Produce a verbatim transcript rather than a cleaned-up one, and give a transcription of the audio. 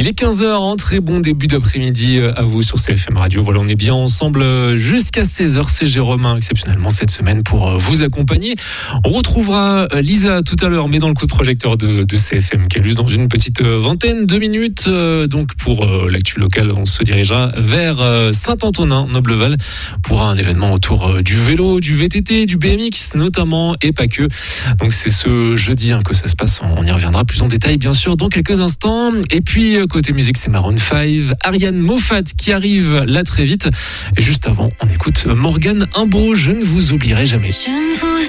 est quinze heures, un très bon début d'après-midi à vous sur C F M Radio. Voilà, on est bien ensemble jusqu'à seize heures. C'est Jérôme exceptionnellement cette semaine pour vous accompagner. On retrouvera Lisa tout à l'heure, mais dans le coup de projecteur de, de C F M, qui est juste dans une petite vingtaine de minutes. Donc pour l'actu locale, on se dirigera vers Saint-Antonin, Nobleval, pour un événement autour du vélo, du V T T, du B M X notamment, et pas que. Donc c'est ce jeudi hein, que ça se passe. On y reviendra plus en détail, bien sûr, dans quelques instants. Et puis, côté musique, c'est Maroon cinq, Ariane Moffat qui arrive là très vite. Et juste avant, on écoute Morgane Imbeau, Je ne vous oublierai jamais.